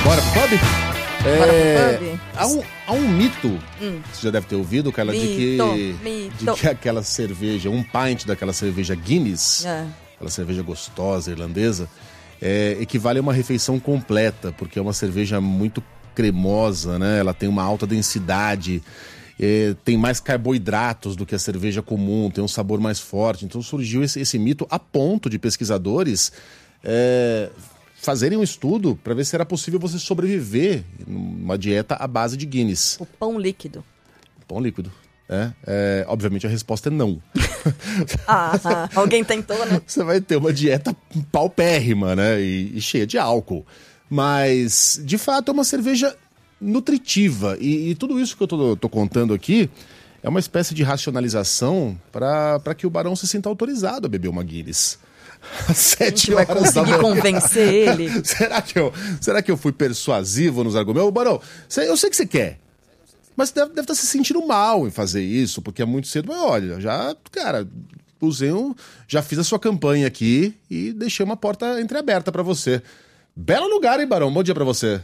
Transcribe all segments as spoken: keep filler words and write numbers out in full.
Bora pro pub? É, pub? há, um, há um mito, Hum. você já deve ter ouvido, Carla, de que, Mito, mito. de que aquela cerveja, um pint daquela cerveja Guinness, É. aquela cerveja gostosa irlandesa, é, equivale a uma refeição completa, porque é uma cerveja muito cremosa, né? Ela tem uma alta densidade, é, tem mais carboidratos do que a cerveja comum, tem um sabor mais forte. Então surgiu esse, esse mito a ponto de pesquisadores é, fazerem um estudo para ver se era possível você sobreviver numa dieta à base de Guinness. O pão líquido. Pão líquido. É, é, obviamente a resposta é não. Ah, ah, alguém tentou, né? Você vai ter uma dieta paupérrima, né? E, e cheia de álcool. Mas, de fato, é uma cerveja nutritiva. E, e tudo isso que eu tô, tô contando aqui é uma espécie de racionalização para que o Barão se sinta autorizado a beber uma Guinness. Às sete vai horas da conseguir manhã. convencer ele. será, que eu, será que eu fui persuasivo nos argumentos? Ô, Barão, cê- eu sei que você quer. Mas deve, deve estar se sentindo mal em fazer isso, porque é muito cedo. Mas olha, já, cara, usei um, já fiz a sua campanha aqui e deixei uma porta entreaberta pra você. Belo lugar, hein, Barão? Bom dia pra você.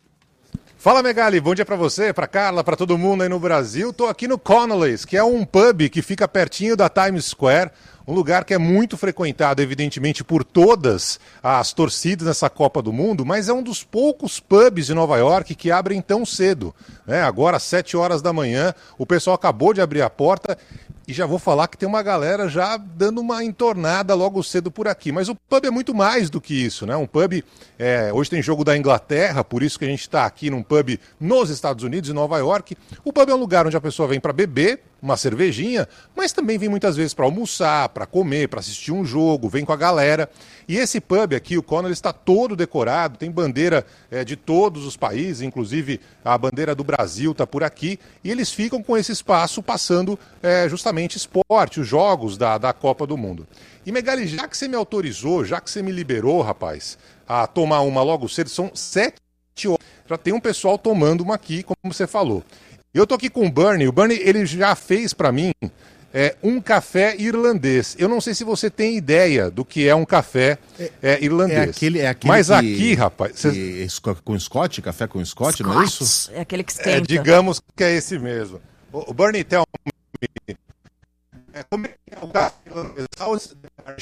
Fala, Megali, bom dia pra você, pra Carla, pra todo mundo aí no Brasil. Tô aqui no Connolly's, que é um pub que fica pertinho da Times Square, um lugar que é muito frequentado, evidentemente, por todas as torcidas nessa Copa do Mundo, mas é um dos poucos pubs de Nova York que abrem tão cedo, né? Agora, às sete horas da manhã, o pessoal acabou de abrir a porta e já vou falar que tem uma galera já dando uma entornada logo cedo por aqui. Mas o pub é muito mais do que isso, né? Um pub, é, hoje tem jogo da Inglaterra, por isso que a gente está aqui num pub nos Estados Unidos, em Nova York. O pub é um lugar onde a pessoa vem para beber uma cervejinha, mas também vem muitas vezes para almoçar, para comer, para assistir um jogo, vem com a galera. E esse pub aqui, o Connolly, está todo decorado, tem bandeira é, de todos os países, inclusive a bandeira do Brasil está por aqui, e eles ficam com esse espaço passando é, justamente esporte, os jogos da, da Copa do Mundo. E Megali, já que você me autorizou, já que você me liberou, rapaz, a tomar uma logo cedo, são sete horas, já tem um pessoal tomando uma aqui, como você falou. Eu tô aqui com o Bernie, o Bernie ele já fez para mim é, um café irlandês. Eu não sei se você tem ideia do que é um café é, irlandês. É aquele, é aquele Mas que, aqui, rapaz... que, Cês... com Scott, café com Scott, não é isso? É aquele que esquenta. É, digamos que é esse mesmo. O, o Bernie, tell me, é, como é que é o café irlandês? How is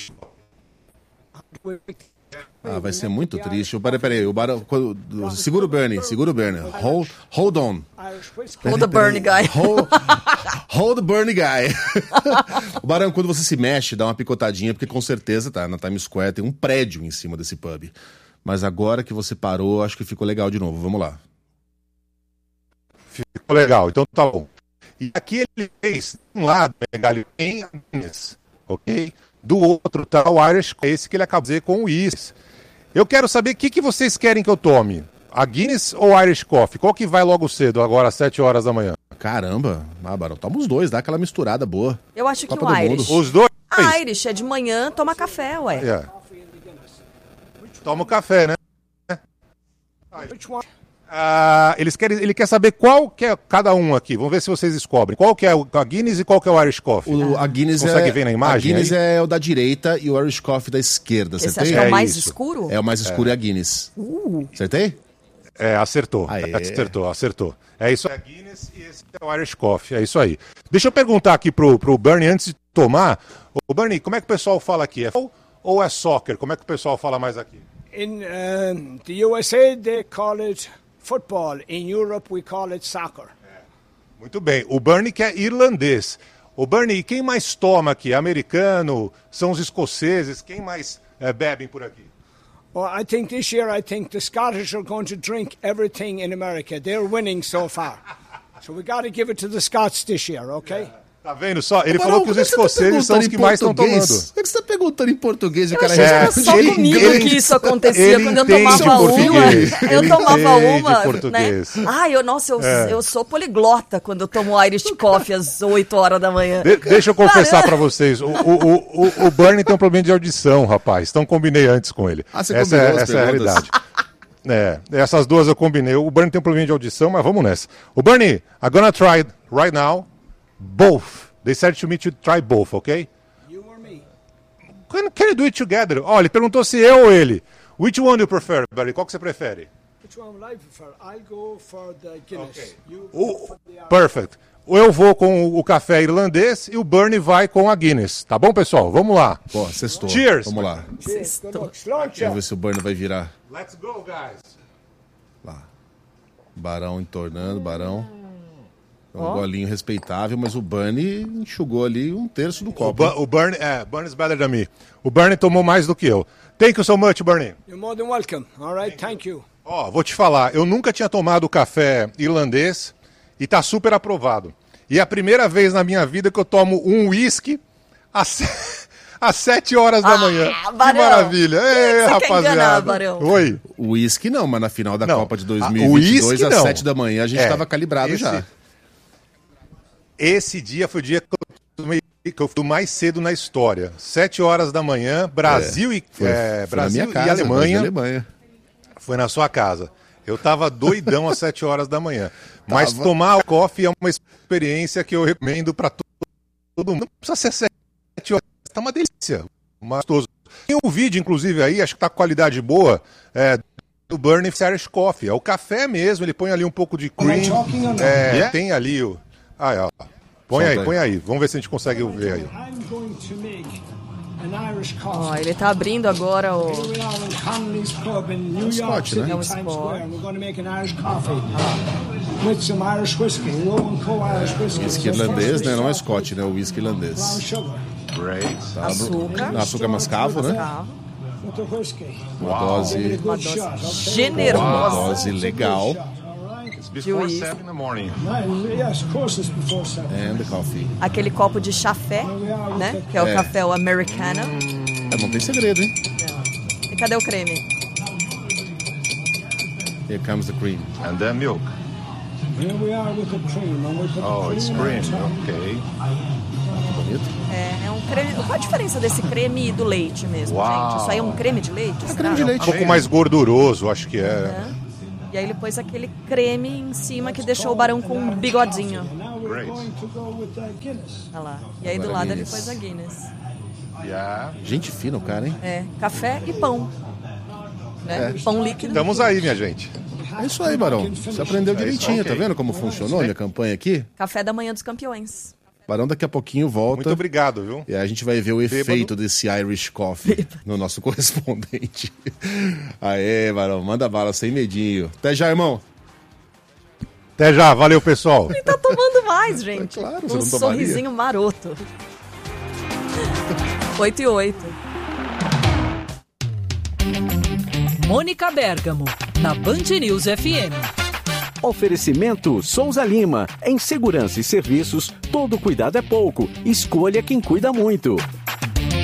Ah, vai ser muito triste. Peraí, peraí, o Barão... quando- Segura o Bernie, segura o Bernie. Hold, hold on. Hold the Bernie guy. Hold, hold the Bernie guy. O Barão, quando você se mexe, dá uma picotadinha, porque com certeza, tá, na Times Square tem um prédio em cima desse pub. Mas agora que você parou, acho que ficou legal de novo. Vamos lá. Ficou legal, então tá bom. E aqui ele fez, de um lado, Megali, em Guinness, ok? Do outro tá o Irish, é esse que ele acabou de dizer com o Is. Eu quero saber o que, que vocês querem que eu tome. A Guinness ou a Irish Coffee? Qual que vai logo cedo, agora às sete horas da manhã? Caramba, ah, Barão, toma os dois, dá aquela misturada boa. Eu acho que Copa o do Mundo. Irish. Os dois? A Irish é de manhã, toma café, ué. É. Toma o café, né? Ah, eles querem, ele quer saber qual que é cada um aqui. Vamos ver se vocês descobrem. Qual que é a Guinness e qual que é o Irish Coffee? O, a Guinness, Consegue é, ver na imagem a Guinness aí? é o da direita e o Irish Coffee da esquerda. Esse Acertei? acho que é o É mais isso. escuro? É o mais escuro é a Guinness. Uh. Acertei? É, acertou. Aê. Acertou, acertou. É isso aí. É a Guinness e esse é o Irish Coffee. É isso aí. Deixa eu perguntar aqui pro, pro Bernie antes de tomar. Ô, Bernie, como é que o pessoal fala aqui? É futebol ou é soccer? Como é que o pessoal fala mais aqui? In um, the U S A, they call it football. In Europe, we call it soccer. Muito bem. O Bernie que é irlandês. O Bernie, quem mais toma aqui? Americano? São os escoceses? Quem mais é, bebem por aqui? Well, I think this year, I think the Scottish are going to drink everything in America. They're winning so far. So we got to give it to the Scots this year, okay? Tá vendo só? Ele Barão, falou que os por você tá escoceses são os que perguntando em mais estão português? tomando. Por que você tá perguntando em português e o Eu cara achei que era responde só em comigo inglês? que isso acontecia. Ele Quando eu entende tomava uma, português. eu Ele tomava entende uma, português. né? Ah, eu, nossa, eu, É. eu sou poliglota quando eu tomo Irish Coffee às oito horas da manhã. De- deixa eu confessar pra vocês, o, o, o, o- o Bernie tem um problema de audição, rapaz. Então combinei antes com ele. Ah, você essa combinou é, as essa é a perguntas? realidade. É, essas duas eu combinei. O Bernie tem um problema de audição, mas vamos nessa. O Bernie, I'm gonna try right now both. They said to me to try both, okay? You or me? Can, can you do it together? Ó, ele perguntou se eu ou ele. Which one do you prefer, Bernie? Qual que você prefere? The Which one would I prefer? I'll go for the Guinness. Okay. You O- go for the Irish. Perfect. Eu vou com o café irlandês e o Bernie vai com a Guinness. Tá bom, pessoal? Vamos lá. Pô, sextou. Cheers. Vamos lá. Cheers. Good luck. Launch Vamos ver out. se o Burn vai virar. Let's go, guys. Lá. Barão entornando, Barão. É um golinho respeitável, mas o Bernie enxugou ali um terço do O, copo. Bu- o Bernie, é, Bernie's better than me. O Bernie tomou mais do que eu. Thank you so much, Bernie. You're more than welcome. All right, thank you. Ó, vou te falar, eu nunca tinha tomado café irlandês e tá super aprovado. E é a primeira vez na minha vida que eu tomo um whisky às, se- às sete horas da Ah, manhã. Que Barão. maravilha. Ei, Você quer rapaziada. enganar, Barão? Oi. O uísque não, mas na final da Não, Copa de a- dois o mil e vinte e dois, uísque às não. sete da manhã, a gente É, estava calibrado esse- já. Esse dia foi o dia que eu tomei, que eu fui mais cedo na história. Sete horas da manhã, Brasil, e, Foi, é, foi na Brasil minha casa, e Alemanha. Brasil e Alemanha. Foi na sua casa. Eu tava doidão às sete horas da manhã. Mas Tava. tomar o coffee é uma experiência que eu recomendo para todo mundo. Não precisa ser sete horas, tá uma delícia. Gostoso. Tem um vídeo, inclusive, aí, acho que tá com qualidade boa, é, do Bernie Irish Coffee. É o café mesmo, ele põe ali um pouco de cream. talking or not? É, Yeah? tem ali o. Aí, ó. Põe Solta aí, aí. põe aí. Vamos ver se a gente consegue ver aí. I'm going to make an Irish Ó, coffee. ele tá abrindo agora o... Here we are in Connolly's Pub in New York Scotch, City, né? É um Times Scotch. Square. And we're going to make an Irish coffee with some Irish whiskey, Rowan Co. Irish whiskey. Whisky irlandês, né? Não é Scott, né? O whisky irlandês. Brown sugar Tá, Açúcar. Açúcar mascavo, né? Mascavo. with the whiskey. Uma dose, Give it a good dose shot, okay? uma generosa. dose legal. Before Juiz. seven in the morning. Right, yes, of course it's before seven. And the coffee. Aquele copo de chafé, né? Que é o É. café o americano. É, não tem segredo, hein? E cadê o creme? Here comes the cream. And then milk. Here we are with the cream. And we put Oh, the it's cream cream. on top. Ok. Bonito. É, é um creme... Qual a diferença desse creme e do leite mesmo, Uau. gente? Isso aí é um creme de leite? será? creme de leite. Um pouco mais gorduroso, acho que é. É. E aí ele pôs aquele creme em cima que deixou o barão com um bigodinho. Now we're Great. going to go with the Guinness. Olha lá. E aí do Agora lado ele Guinness. pôs a Guinness. Yeah. Gente fina o cara, hein? É, café e pão. Né? Pão líquido. Estamos aí, minha gente. É isso aí, Barão. Você aprendeu direitinho, tá vendo como funcionou a minha campanha aqui? Café da manhã dos campeões. Barão daqui a pouquinho volta. Muito obrigado, viu? E aí a gente vai ver o efeito desse Irish Coffee no nosso correspondente. Aê, Barão, manda bala sem medinho. Até já, irmão. Até já, valeu, pessoal. Ele tá tomando mais, gente. É claro, você um não tomaria? sorrisinho maroto. oito e oito. Mônica Bergamo, na Band News F M. Oferecimento Souza Lima. Em segurança e serviços, todo cuidado é pouco. Escolha quem cuida muito.